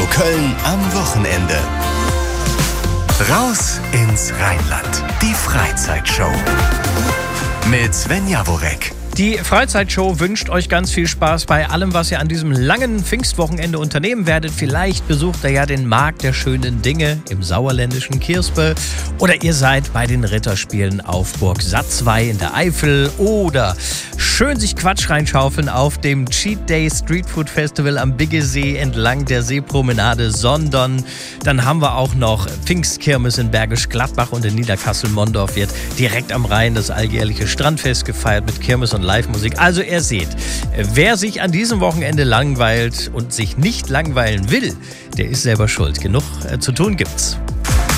Köln am Wochenende. Raus ins Rheinland. Die Freizeitshow. Mit Sven Jaworek. Die Freizeitshow wünscht euch ganz viel Spaß bei allem, was ihr an diesem langen Pfingstwochenende unternehmen werdet. Vielleicht besucht ihr ja den Markt der schönen Dinge im sauerländischen Kirspe. Oder ihr seid bei den Ritterspielen auf Burg Satzwey in der Eifel. Oder schön sich Quatsch reinschaufeln auf dem Cheat Day Street Food Festival am Biggesee entlang der Seepromenade Sondern. Dann haben wir auch noch Pfingstkirmes in Bergisch Gladbach und in Niederkassel-Mondorf wird direkt am Rhein das alljährliche Strandfest gefeiert mit Kirmes und Live-Musik. Also ihr seht, wer sich an diesem Wochenende langweilt und sich nicht langweilen will, der ist selber schuld. Genug zu tun gibt's.